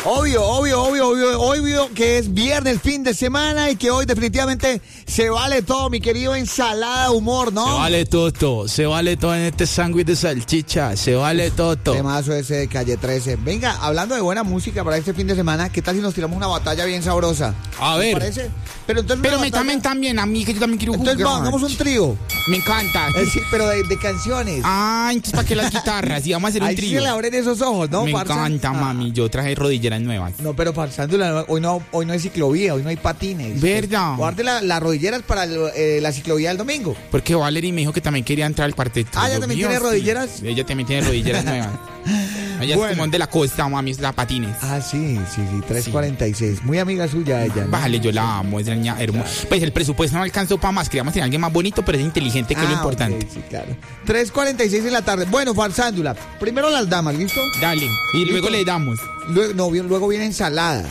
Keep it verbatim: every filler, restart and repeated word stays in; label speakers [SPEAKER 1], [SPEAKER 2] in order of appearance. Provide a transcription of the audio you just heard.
[SPEAKER 1] Obvio, obvio, obvio, obvio, obvio que es viernes, fin de semana y que hoy definitivamente se vale todo, mi querido Ensalada Humor, ¿no?
[SPEAKER 2] Se vale todo, todo, se vale todo en este sándwich de salchicha, se vale todo, todo.
[SPEAKER 1] Temazo ese de Calle trece. Venga, hablando de buena música para este fin de semana, ¿qué tal si nos tiramos una batalla bien sabrosa?
[SPEAKER 2] A ver.
[SPEAKER 1] ¿Te parece? Pero entonces
[SPEAKER 2] Pero
[SPEAKER 1] una
[SPEAKER 2] me
[SPEAKER 1] batalla-
[SPEAKER 2] también, también, a mí que yo también quiero jugar.
[SPEAKER 1] Entonces hagamos un trío.
[SPEAKER 2] Me encanta.
[SPEAKER 1] Eh, sí, pero de, de canciones.
[SPEAKER 2] Ah, entonces ¿para qué las guitarras? Y vamos a hacer un
[SPEAKER 1] Ahí sí
[SPEAKER 2] trío.
[SPEAKER 1] se le abren esos ojos, ¿no,
[SPEAKER 2] Me
[SPEAKER 1] Farsa?
[SPEAKER 2] encanta,
[SPEAKER 1] Ah.
[SPEAKER 2] mami. Yo traje rodilleras nuevas.
[SPEAKER 1] No, pero Farsándula, hoy no, hoy no hay ciclovía, hoy no hay patines.
[SPEAKER 2] ¿Verdad?
[SPEAKER 1] Guarde la- las rodilleras para el- eh, la ciclovía del domingo.
[SPEAKER 2] Porque Valerie me dijo que también quería entrar al cuarteto.
[SPEAKER 1] Ah, ¿ella
[SPEAKER 2] Yo,
[SPEAKER 1] también
[SPEAKER 2] Dios,
[SPEAKER 1] tiene
[SPEAKER 2] sí.
[SPEAKER 1] rodilleras?
[SPEAKER 2] Ella también tiene rodilleras nuevas. Ella
[SPEAKER 1] Bueno.
[SPEAKER 2] es como de la costa, mami, es la patines.
[SPEAKER 1] Ah, sí, sí, sí, tres cuarenta y seis. Muy amiga suya ella, ¿no?
[SPEAKER 2] Bájale, yo la amo, es niña hermosa. Pues el presupuesto no alcanzó para más. Queríamos tener a alguien más bonito, pero es inteligente, que es lo
[SPEAKER 1] Ah,
[SPEAKER 2] importante.
[SPEAKER 1] ok, sí, claro. tres cuarenta y seis en la tarde. Bueno, Farsándula. Primero las damas, ¿listo?
[SPEAKER 2] Dale. Y luego
[SPEAKER 1] Listo.
[SPEAKER 2] le damos.
[SPEAKER 1] Luego, no, luego viene Ensalada.